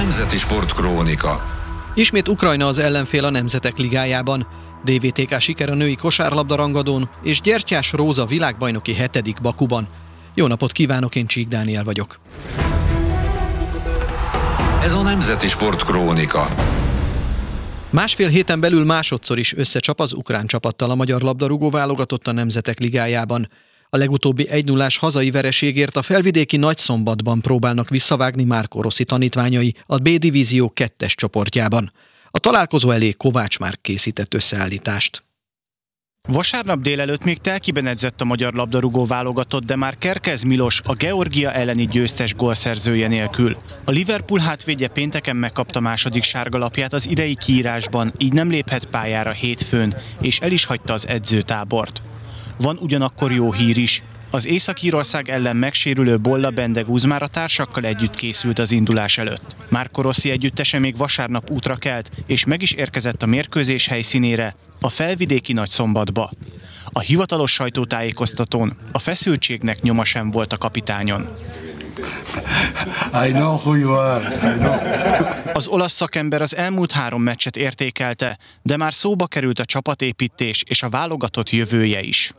Nemzeti Sportkrónika. Ismét Ukrajna az ellenfél a Nemzetek Ligájában. DVTK siker a női kosárlabda rangadón, és Gyertyás Róza világbajnoki 7. Bakuban. Jó napot kívánok, én Csík Dániel vagyok. Ez a Nemzeti Sportkrónika. Másfél héten belül másodszor is összecsap az ukrán csapattal a magyar labdarúgó válogatott a Nemzetek Ligájában. A legutóbbi 1-0-ás hazai vereségért a felvidéki Nagyszombatban próbálnak visszavágni Márko Rossi tanítványai a B-divízió 2-es csoportjában. A találkozó elé Kovács Márk készített összeállítást. Vasárnap délelőtt még telkiben edzett a magyar labdarúgó válogatott, de már Kerkez Milos a Georgia elleni győztes gólszerzője nélkül. A Liverpool hátvédje pénteken megkapta második sárgalapját az idei kiírásban, így nem léphet pályára hétfőn, és el is hagyta az edzőtábort. Van ugyanakkor jó hír is. Az Észak-Írország ellen megsérülő Bolla Bendegúz már a társakkal együtt készült az indulás előtt. Márko Rossi együttese még vasárnap útra kelt, és meg is érkezett a mérkőzés helyszínére, a felvidéki Nagyszombatba. A hivatalos sajtótájékoztatón a feszültségnek nyoma sem volt a kapitányon. I know who you are. I know. Az olasz szakember az elmúlt 3 meccset értékelte, de már szóba került a csapatépítés és a válogatott jövője is.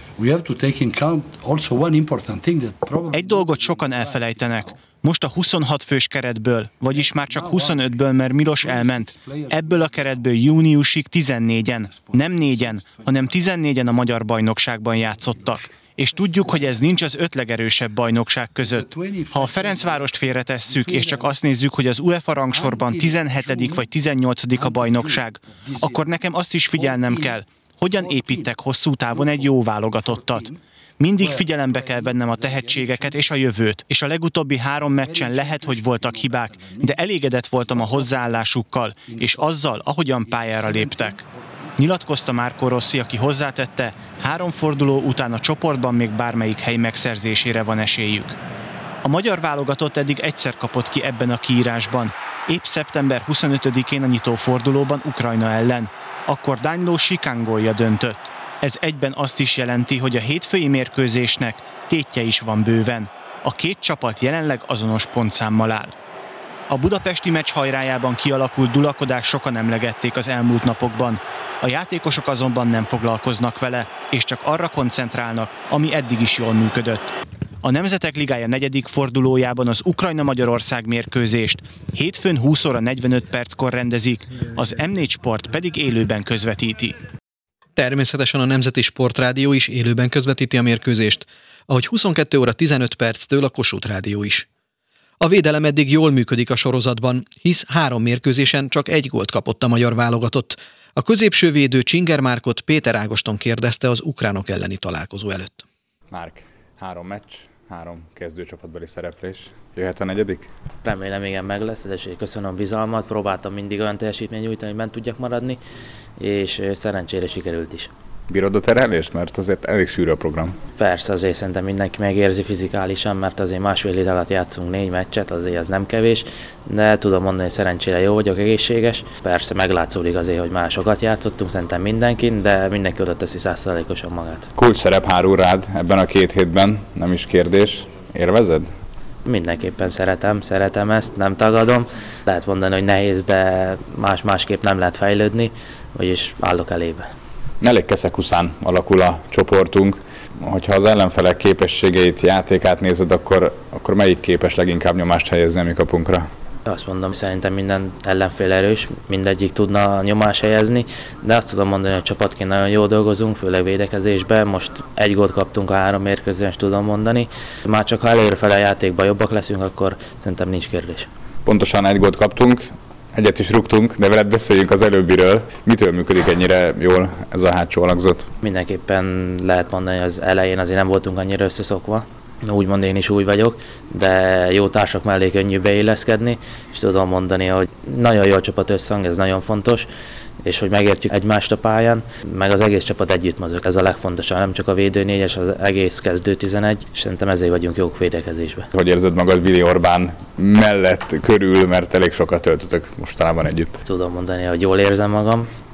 Egy dolgot sokan elfelejtenek. Most a 26 fős keretből, vagyis már csak 25-ből, mert Milos elment. Ebből a keretből júniusig 14-en, nem 4-en, hanem 14-en a magyar bajnokságban játszottak. És tudjuk, hogy ez nincs az 5 legerősebb bajnokság között. Ha a Ferencvárost félretesszük, és csak azt nézzük, hogy az UEFA rangsorban 17. vagy 18. a bajnokság, akkor nekem azt is figyelnem kell, hogyan építek hosszú távon egy jó válogatottat. Mindig figyelembe kell vennem a tehetségeket és a jövőt, és a legutóbbi 3 meccsen lehet, hogy voltak hibák, de elégedett voltam a hozzáállásukkal, és azzal, ahogyan pályára léptek. Nyilatkozta Márko Rossi, aki hozzátette, 3 forduló után a csoportban még bármelyik hely megszerzésére van esélyük. A magyar válogatott eddig egyszer kapott ki ebben a kiírásban, épp szeptember 25-én a nyitófordulóban Ukrajna ellen. Akkor Danyló Sikán gólja döntött. Ez egyben azt is jelenti, hogy a hétfői mérkőzésnek tétje is van bőven. A 2 csapat jelenleg azonos pontszámmal áll. A budapesti meccs hajrájában kialakult dulakodás sokan emlegették az elmúlt napokban. A játékosok azonban nem foglalkoznak vele, és csak arra koncentrálnak, ami eddig is jól működött. A Nemzetek Ligája 4. fordulójában az Ukrajna-Magyarország mérkőzést hétfőn 20 óra 45 perckor rendezik, az M4 Sport pedig élőben közvetíti. Természetesen a Nemzeti Sportrádió is élőben közvetíti a mérkőzést, ahogy 22 óra 15 perctől a Kossuth Rádió is. A védelem eddig jól működik a sorozatban, hisz 3 mérkőzésen csak 1 gólt kapott a magyar válogatott. A középső védő Csinger Márkot Péter Ágoston kérdezte az ukránok elleni találkozó előtt. Márk, 3 meccs, 3 kezdőcsapatbeli szereplés. Jöhet a 4? Remélem, igen, meg lesz, és köszönöm a bizalmat, próbáltam mindig olyan teljesítményt nyújtani, hogy bent tudjak maradni, és szerencsére sikerült is. Bírod a terhelést? Mert azért elég sűrű a program. Persze, azért szerintem mindenki megérzi fizikálisan, mert azért másfél hét alatt játszunk 4 meccset, azért az nem kevés, de tudom mondani, hogy szerencsére jó vagyok, egészséges. Persze meglátszódik azért, hogy másokat játszottunk, szerintem mindenkin, de mindenki oda teszi 100%-osan magát. Kulcs szerep hárul rád ebben a 2 hétben, nem is kérdés. Élvezed? Mindenképpen szeretem ezt, nem tagadom. Lehet mondani, hogy nehéz, de másképp nem lehet fejlődni, vagyis állok elébe. Elég keszekuszán alakul a csoportunk. Hogyha az ellenfelek képességeit, játékát nézed, akkor melyik képes leginkább nyomást helyezni a mi kapunkra? Azt mondom, szerintem minden ellenfél erős, mindegyik tudna nyomást helyezni, de azt tudom mondani, hogy csapatként nagyon jól dolgozunk, főleg védekezésben. Most 1 gólt kaptunk a 3 mérkőzésen, tudom mondani. Már csak ha előrefele a játékban jobbak leszünk, akkor szerintem nincs kérdés. Pontosan 1 gólt kaptunk, egyet is rúgtunk, de veled beszéljünk az előbbiről. Mitől működik ennyire jól ez a hátsó alakzat? Mindenképpen lehet mondani, hogy az elején azért nem voltunk annyira összeszokva. Úgymond én is úgy vagyok, de jó társak mellé könnyű beilleszkedni, és tudom mondani, hogy nagyon jó a csapat összhang, ez nagyon fontos, és hogy megértjük egymást a pályán, meg az egész csapat együtt mozog. Ez a legfontosabb, nem csak a védő 4-es, az egész kezdő 11, és szerintem ezért vagyunk jók védekezésben. Hogy érzed magad Vili Orbán mellett, körül, mert elég sokat töltötök mostanában együtt? Tudom mondani, hogy jól érzem magam,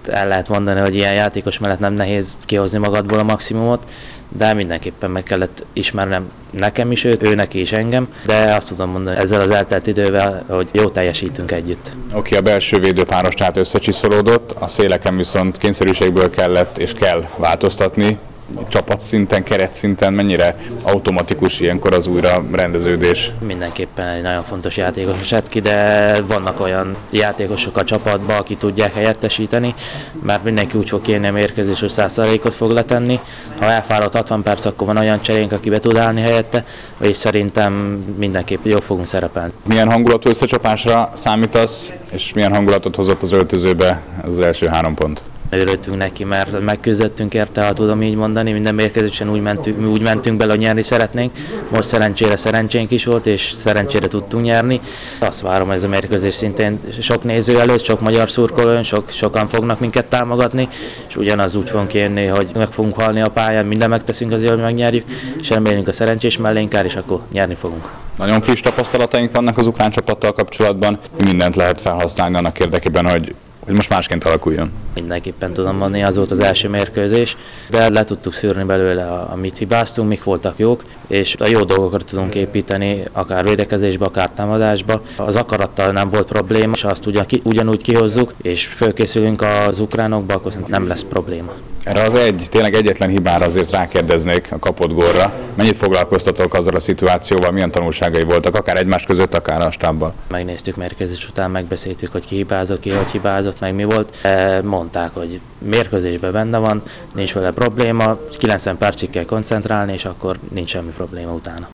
el lehet mondani, hogy ilyen játékos mellett nem nehéz kihozni magadból a maximumot, de mindenképpen meg kellett ismernem nekem is őt, ő neki is engem, de azt tudom mondani ezzel az eltelt idővel, hogy jó teljesítünk együtt. Oké, a belső védőpáros tehát összecsiszolódott, a széleken viszont kényszerűségből kellett és kell változtatni. Csapatszinten, keretszinten mennyire automatikus ilyenkor az újra rendeződés? Mindenképpen egy nagyon fontos játékos esett ki, de vannak olyan játékosok a csapatban, akik tudják helyettesíteni, mert mindenki úgy fog kérni a mérkőzés, hogy 100%-ot fog letenni. Ha elfáradt 60 perc, akkor van olyan cserénk, aki be tud állni helyette, és szerintem mindenképp jól fogunk szerepelni. Milyen hangulatú összecsapásra számítasz, és milyen hangulatot hozott az öltözőbe az első 3 pont? Örültünk neki, mert megküzdöttünk érte, ha tudom így mondani, minden mérkőzésen úgy mentünk bele, hogy nyerni szeretnénk. Most szerencsére szerencsénk is volt, és szerencsére tudtunk nyerni. Azt várom, ez a mérkőzés szintén sok néző előtt, sok magyar szurkolón, sokan fognak minket támogatni, és ugyanaz úgy fogunk kérni, hogy meg fogunk halni a pályán, minden megteszünk azért, hogy megnyerjük, és remélünk a szerencsés mellénk áll, és akkor nyerni fogunk. Nagyon friss tapasztalataink vannak az ukrán csapattal kapcsolatban, mindent lehet felhasználni annak érdekében, hogy most másként alakuljon. Mindenképpen tudom mondani, az volt az első mérkőzés, de le tudtuk szűrni belőle, amit hibáztunk, mik voltak jók, és a jó dolgokat tudunk építeni, akár védekezésbe, akár támadásba. Az akarattal nem volt probléma, és azt ugyanúgy kihozzuk, és fölkészülünk az ukránokba, akkor nem lesz probléma. Erre az tényleg egyetlen hibára azért rákérdeznék, a kapott gólra. Mennyit foglalkoztatok azzal a szituációval, milyen tanulságai voltak, akár egymás között, akár a stábbal? Megnéztük mérkőzés után, megbeszéltük, hogy ki hibázott, hogy hibázott, meg mi volt. Mondták, hogy mérkőzésben benne van, nincs vele probléma, 90 percig kell koncentrálni, és akkor nincs semmi probléma utána.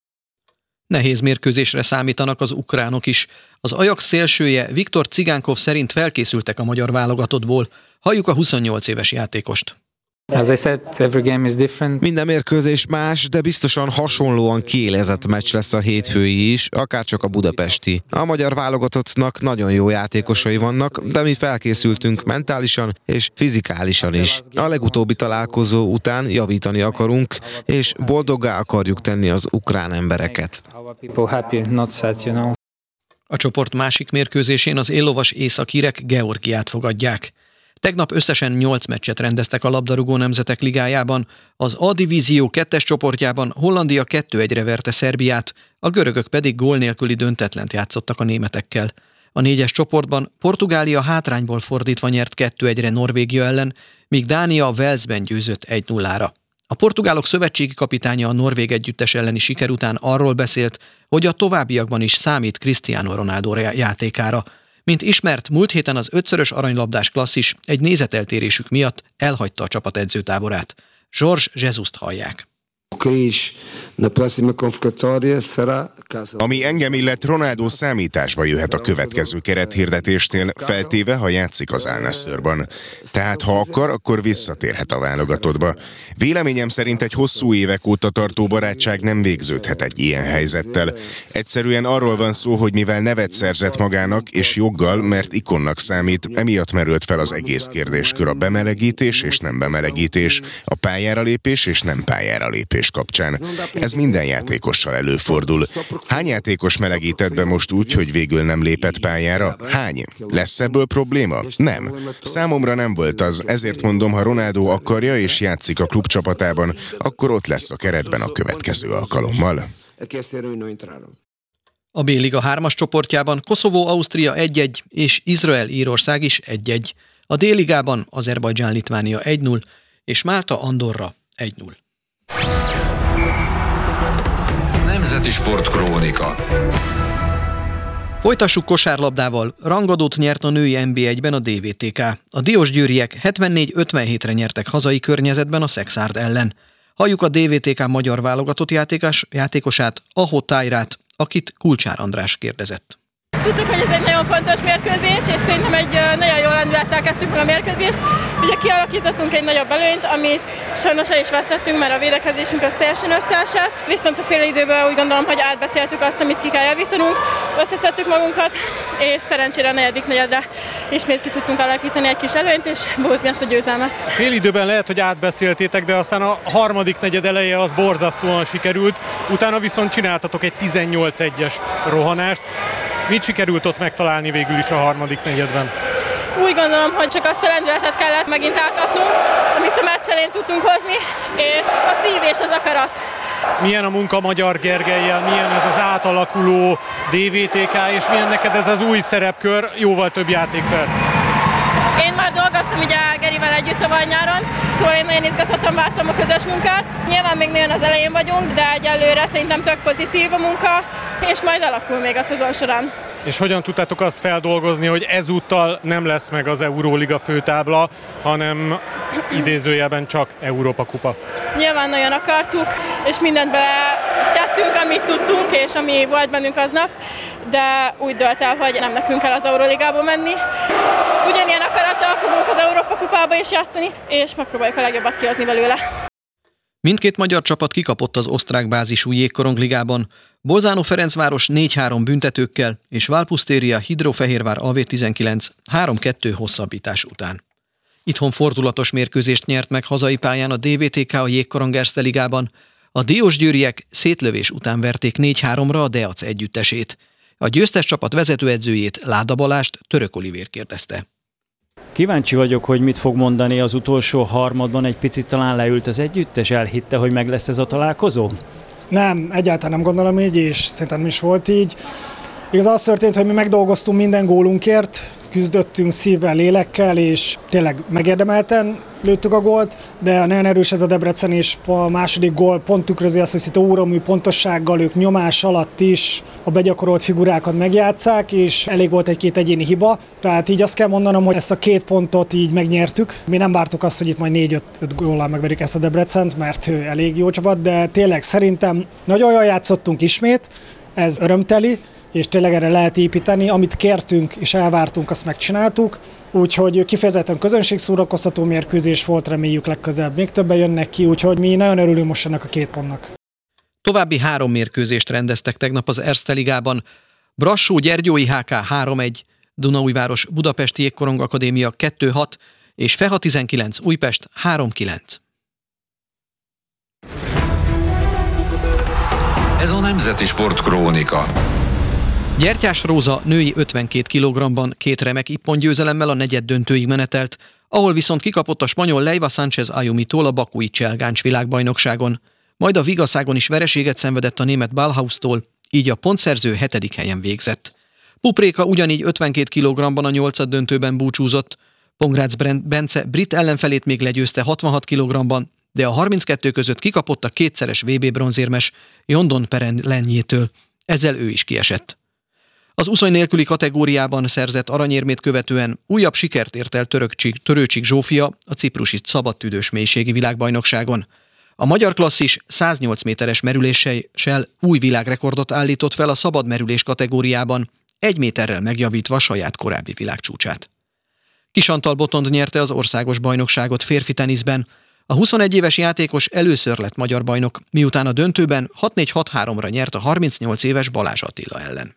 Nehéz mérkőzésre számítanak az ukránok is. Az Ajax szélsője Viktor Cigánkov szerint felkészültek a magyar válogatottból. Halljuk a 28 éves játékost. Minden mérkőzés más, de biztosan hasonlóan kiélezett meccs lesz a hétfői is, akárcsak a budapesti. A magyar válogatottnak nagyon jó játékosai vannak, de mi felkészültünk mentálisan és fizikálisan is. A legutóbbi találkozó után javítani akarunk, és boldoggá akarjuk tenni az ukrán embereket. A csoport másik mérkőzésén az éllovas északírek Georgiát fogadják. Tegnap összesen 8 meccset rendeztek a labdarúgó nemzetek ligájában, az A-divízió 2-es csoportjában Hollandia 2-1-re verte Szerbiát, a görögök pedig gól nélküli döntetlent játszottak a németekkel. A 4-es csoportban Portugália hátrányból fordítva nyert 2-1-re Norvégia ellen, míg Dánia Walesben győzött 1-0-ra. A portugálok szövetségi kapitánya a norvég együttes elleni siker után arról beszélt, hogy a továbbiakban is számít Cristiano Ronaldo játékára. Mint ismert, múlt héten az 5-szörös aranylabdás klasszis egy nézeteltérésük miatt elhagyta a csapat edzőtáborát. Jorge Jesus-t hallják. Ami engem illet, Ronaldo számításba jöhet a következő kerethirdetésnél, feltéve, ha játszik az Al Nassrban. Tehát ha akar, akkor visszatérhet a válogatottba. Véleményem szerint egy hosszú évek óta tartó barátság nem végződhet egy ilyen helyzettel. Egyszerűen arról van szó, hogy mivel nevet szerzett magának, és joggal, mert ikonnak számít, emiatt merült fel az egész kérdéskör, a bemelegítés és nem bemelegítés, a pályára lépés és nem pályára lépés kapcsán. Ez minden játékossal előfordul. Hány játékos melegített be most úgy, hogy végül nem lépett pályára? Hány? Lesz ebből probléma? Nem. Számomra nem volt az, ezért mondom, ha Ronaldo akarja és játszik a klubcsapatában, akkor ott lesz a keretben a következő alkalommal. A B-liga 3-as csoportjában Koszovó-Ausztria 1-1 és Izrael-Írország is 1-1. A D-ligában Azerbajdzsán-Litvánia 1-0 és Málta-Andorra 1-0. Nemzeti Sportkrónika. Folytassuk kosárlabdával. Rangadót nyert a női NB1-ben a DVTK. A diósgyőriek 74-57-re nyertek hazai környezetben a Szexárd ellen. Halljuk a DVTK magyar válogatott játékosát, Aho Tájrát, akit Kulcsár András kérdezett. Tudtuk, hogy ez egy nagyon fontos mérkőzés, és szerintem egy nagyon jó lendülettel kezdtük meg a mérkőzést. Ugye kialakítottunk egy nagyobb előnyt, amit sajnos el is vesztettünk, mert a védekezésünk az teljesen összeesett. Viszont a fél időben úgy gondolom, hogy átbeszéltük azt, amit ki kell javítanunk, összeszedtük magunkat, és szerencsére a negyedik negyedre ismét ki tudtunk alakítani egy kis előnyt, és búzni ezt a győzelmet. Fél időben lehet, hogy átbeszéltétek, de aztán a harmadik negyed eleje az borzasztóan sikerült, utána viszont csináltatok egy 18-1-es rohanást. Mit sikerült ott megtalálni végül is a harmadik negyedben? Úgy gondolom, hogy csak azt a lendületet kellett megint átkapnunk, amit a meccs elején tudtunk hozni, és a szív és az akarat. Milyen a munka Magyar Gergellyel, milyen ez az átalakuló DVTK, és milyen neked ez az új szerepkör, jóval több játékperc? Én már dolgoztam ugye Gerivel együtt tavaly nyáron, szóval én nagyon izgatottan vártam a közös munkát. Nyilván még nagyon az elején vagyunk, de egyelőre szerintem tök pozitív a munka, és majd alakul még a szezon során. És hogyan tudtátok azt feldolgozni, hogy ezúttal nem lesz meg az Euróliga főtábla, hanem idézőjelben csak Európa kupa? Nyilván nagyon akartuk, és mindent tettünk, amit tudtunk, és ami volt bennünk aznap, de úgy dölt el, hogy nem nekünk kell az Euróligába menni. Ugyanilyen akarattal fogunk az Európa kupába is játszani, és megpróbáljuk a legjobbat kihozni belőle. Mindkét magyar csapat kikapott az osztrák bázisú jégkorongligában, Bolzano Ferencváros 4-3 büntetőkkel és Valpusztéria Hidrofehérvár AV19 3-2 hosszabbítás után. Itthon fordulatos mérkőzést nyert meg hazai pályán a DVTK a jégkorong Erste ligában. A diósgyőriek szétlövés után verték 4-3-ra a Deac együttesét. A győztes csapat vezetőedzőjét, Láda Balást Török Olivér kérdezte. Kíváncsi vagyok, hogy mit fog mondani az utolsó harmadban, egy picit talán leült az együttes, elhitte, hogy meg lesz ez a találkozó? Nem, egyáltalán nem gondolom így, és szerintem is volt így. Igaz, az történt, hogy mi megdolgoztunk minden gólunkért, küzdöttünk szívvel, lélekkel, és tényleg megérdemelten lőttük a gólt, de nagyon erős ez a Debrecen, és a második gól pont tükrözi azt, hogy szinte óramű pontossággal ők nyomás alatt is a begyakorolt figurákat megjátsszák, és elég volt egy-két egyéni hiba. Tehát így azt kell mondanom, hogy ezt a 2 pontot így megnyertük. Mi nem vártuk azt, hogy itt majd 4-5 góllal megverjük ezt a Debrecent, mert elég jó csapat, de tényleg szerintem nagyon jól játszottunk ismét, ez örömteli, és tényleg erre lehet építeni, amit kértünk és elvártunk, azt megcsináltuk, úgyhogy kifejezetten közönségszórakoztató mérkőzés volt, reméljük legközelebb még többen jönnek ki, úgyhogy mi nagyon örülünk most ennek a 2 pontnak. További 3 mérkőzést rendeztek tegnap az Erste ligában. Brassó-Gyergyói HK 3-1, Dunaújváros Budapesti Jégkorong Akadémia 2-6 és Feha 19 Újpest 3-9. Ez a Nemzeti Sport Krónika. Gyertyás Róza női 52 kg-ban 2 remek ippon-győzelemmel a negyeddöntőig menetelt, ahol viszont kikapott a spanyol Leiva Sánchez Ayumitól a bakui Cselgáncs világbajnokságon. Majd a Vigaszágon is vereséget szenvedett a német Ballhaustól, így a pontszerző 7. helyen végzett. Pupréka ugyanígy 52 kg-ban a 8. döntőben búcsúzott, Pongrácz Bence brit ellenfelét még legyőzte 66 kg-ban, de a 32 között kikapott a 2-szeres VB bronzérmes Jondon Perenlenjétől. Ezzel ő is kiesett. Az uszony nélküli kategóriában szerzett aranyérmét követően újabb sikert ért el Törőcsik Zsófia a ciprusi szabadtüdős mélységi világbajnokságon. A magyar klasszis 108 méteres merüléssel új világrekordot állított fel a szabad merülés kategóriában, 1 méterrel megjavítva saját korábbi világcsúcsát. Kis Antal Botond nyerte az országos bajnokságot férfi teniszben. A 21 éves játékos először lett magyar bajnok, miután a döntőben 6-4-6-3-ra nyert a 38 éves Balázs Attila ellen.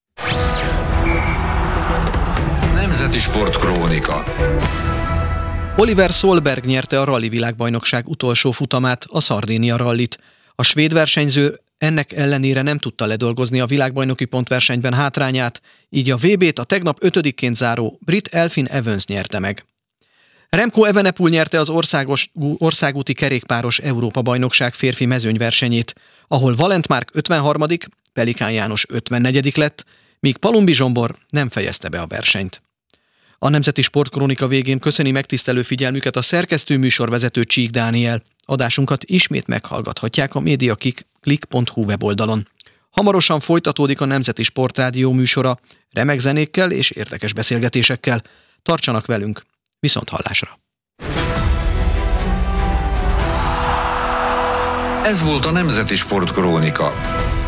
Nemzeti Sport Krónika. Oliver Solberg nyerte a rali világbajnokság utolsó futamát, a Szardénia rallit. A svéd versenyző ennek ellenére nem tudta ledolgozni a világbajnoki pontversenyben hátrányát, így a VB-t a tegnap 5-ként záró brit Elfyn Evans nyerte meg. Remco Evenepoel nyerte az országúti kerékpáros Európa-bajnokság férfi mezőnyversenyét, ahol Valent Márk 53., Pelikán János 54. lett, míg Palumbi Zsombor nem fejezte be a versenyt. A Nemzeti Sportkrónika végén köszöni megtisztelő figyelmüket a szerkesztő műsorvezető Csík Dániel. Adásunkat ismét meghallgathatják a mediaclick.hu weboldalon. Hamarosan folytatódik a Nemzeti Sportrádió műsora, remek zenékkel és érdekes beszélgetésekkel. Tartsanak velünk, viszont hallásra! Ez volt a Nemzeti Sport Krónika.